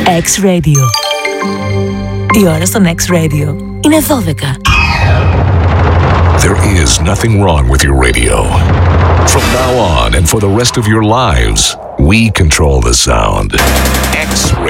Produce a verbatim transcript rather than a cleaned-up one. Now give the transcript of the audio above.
X-Radio. Η ώρα στον X-Radio είναι δώδεκα. There is nothing wrong with your radio. From now on and for the rest of your lives, we control the sound. X-Radio.